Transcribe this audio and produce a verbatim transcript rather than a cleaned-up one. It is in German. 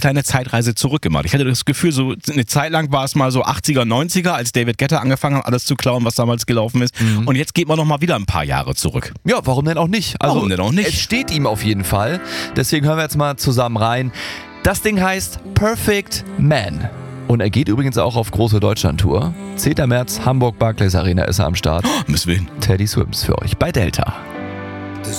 kleine Zeitreise zurückgemacht. Ich hatte das Gefühl, so eine Zeit lang war es mal so achtziger, neunziger, als David Guetta angefangen hat, alles zu klauen, was damals gelaufen ist. Mhm. Und jetzt geht man noch mal wieder ein paar Jahre zurück. Ja, warum denn auch nicht? Also, warum denn auch nicht? Es steht ihm auf jeden Fall. Deswegen hören wir jetzt mal zusammen rein. Das Ding heißt Perfect Man. Und er geht übrigens auch auf große Deutschland-Tour. zehnter März, Hamburg, Barclays Arena ist er am Start. Oh, müssen wir hin. Teddy Swims für euch bei Delta.